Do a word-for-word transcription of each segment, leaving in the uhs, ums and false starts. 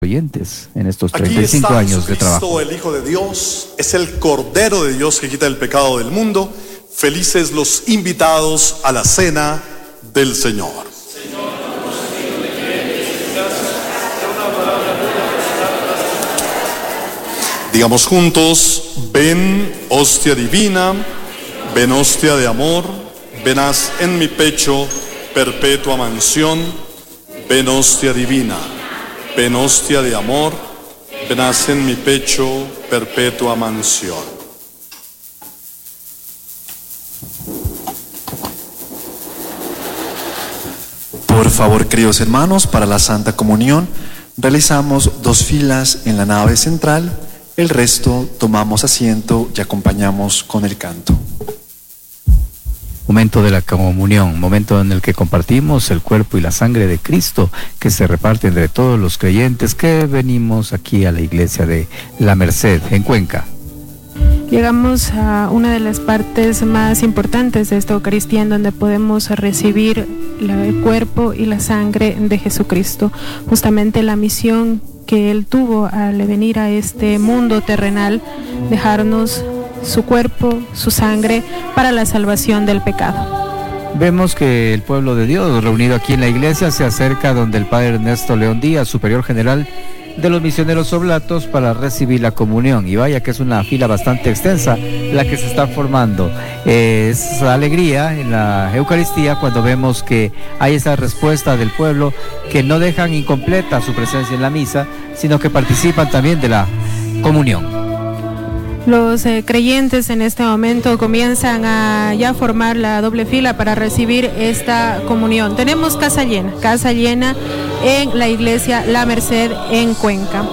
oyentes en estos treinta y cinco años de trabajo. Cristo, el Hijo de Dios, es el Cordero de Dios que quita el pecado del mundo. Felices los invitados a la cena del Señor. Digamos juntos: ven, hostia divina, ven, hostia de amor, ven, haz en mi pecho perpetua mansión, ven, hostia divina, ven, hostia de amor, ven, haz en mi pecho perpetua mansión. Por favor, queridos hermanos, para la Santa Comunión realizamos dos filas en la nave central. El resto tomamos asiento y acompañamos con el canto. Momento de la comunión, momento en el que compartimos el cuerpo y la sangre de Cristo que se reparte entre todos los creyentes que venimos aquí a la iglesia de La Merced, en Cuenca. Llegamos a una de las partes más importantes de esta Eucaristía, en donde podemos recibir la, el cuerpo y la sangre de Jesucristo. Justamente la misión que Él tuvo al venir a este mundo terrenal, dejarnos su cuerpo, su sangre, para la salvación del pecado. Vemos que el pueblo de Dios, reunido aquí en la iglesia, se acerca donde el Padre Ernesto León Díaz, superior general de los misioneros oblatos, para recibir la comunión. Y vaya que es una fila bastante extensa la que se está formando. Eh, es alegría en la Eucaristía cuando vemos que hay esa respuesta del pueblo, que no dejan incompleta su presencia en la misa, sino que participan también de la comunión. Los eh, creyentes en este momento comienzan a ya formar la doble fila para recibir esta comunión. Tenemos casa llena, casa llena en la iglesia La Merced en Cuenca.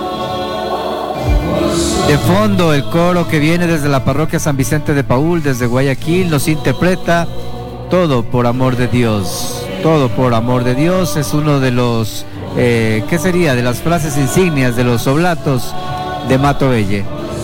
De fondo, el coro que viene desde la parroquia San Vicente de Paúl, desde Guayaquil, nos interpreta Todo por amor de Dios. Todo por amor de Dios es uno de los, eh, ¿qué sería? De las frases insignias de los oblatos de Matobelle.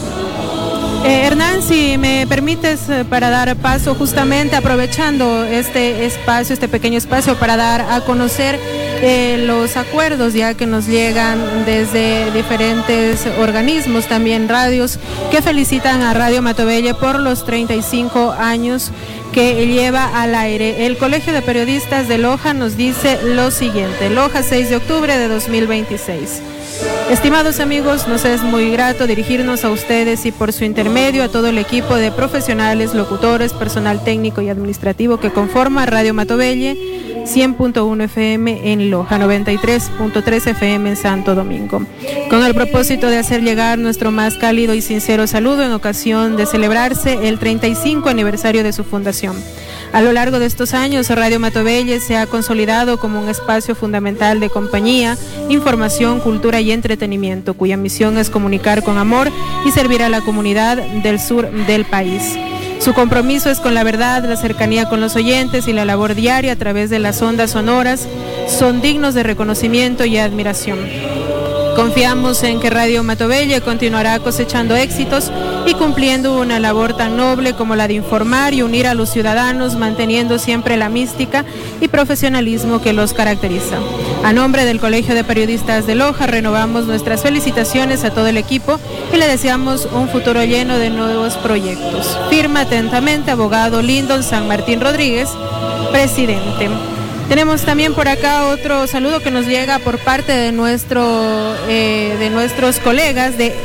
Eh, Hernán, si me permites, eh, para dar paso, justamente aprovechando este espacio, este pequeño espacio, para dar a conocer eh, los acuerdos ya que nos llegan desde diferentes organismos, también radios, que felicitan a Radio Matobelle por los treinta y cinco años que lleva al aire. El Colegio de Periodistas de Loja nos dice lo siguiente: Loja, seis de octubre de dos mil veintiséis. Estimados amigos, nos es muy grato dirigirnos a ustedes y por su intermedio a todo el equipo de profesionales, locutores, personal técnico y administrativo que conforma Radio Matobelle, cien punto uno F M en Loja, noventa y tres punto tres F M en Santo Domingo, con el propósito de hacer llegar nuestro más cálido y sincero saludo en ocasión de celebrarse el treinta y cinco aniversario de su fundación. A lo largo de estos años, Radio Matobelle se ha consolidado como un espacio fundamental de compañía, información, cultura y entretenimiento, cuya misión es comunicar con amor y servir a la comunidad del sur del país. Su compromiso es con la verdad, la cercanía con los oyentes y la labor diaria a través de las ondas sonoras son dignos de reconocimiento y admiración. Confiamos en que Radio Matobelle continuará cosechando éxitos y cumpliendo una labor tan noble como la de informar y unir a los ciudadanos, manteniendo siempre la mística y profesionalismo que los caracteriza. A nombre del Colegio de Periodistas de Loja, renovamos nuestras felicitaciones a todo el equipo y le deseamos un futuro lleno de nuevos proyectos. Firma atentamente, abogado Lindon San Martín Rodríguez, presidente. Tenemos también por acá otro saludo que nos llega por parte de nuestro eh, de nuestros colegas de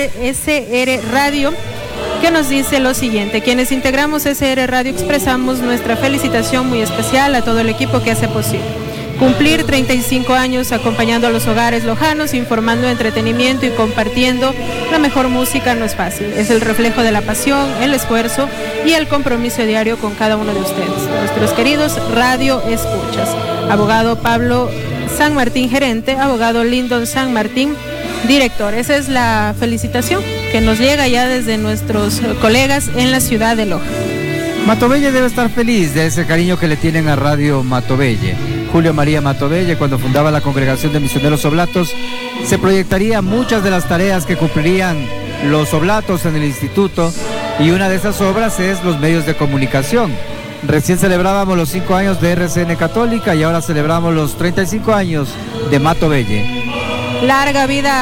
S R Radio, que nos dice lo siguiente: quienes integramos S R Radio expresamos nuestra felicitación muy especial a todo el equipo que hace posible cumplir treinta y cinco años acompañando a los hogares lojanos, informando, entretenimiento y compartiendo la mejor música. No es fácil, es el reflejo de la pasión, el esfuerzo y el compromiso diario con cada uno de ustedes, nuestros queridos radio escuchas. Abogado Pablo San Martín, gerente; abogado Lindon San Martín, director. Esa es la felicitación que nos llega ya desde nuestros colegas en la ciudad de Loja. Matobelle debe estar feliz de ese cariño que le tienen a Radio Matobelle. Julio María Matobelle, cuando fundaba la Congregación de Misioneros Oblatos, se proyectaría muchas de las tareas que cumplirían los oblatos en el instituto, y una de esas obras es los medios de comunicación. Recién celebrábamos los cinco años de R C N Católica y ahora celebramos los treinta y cinco años de Matobelle. Larga vida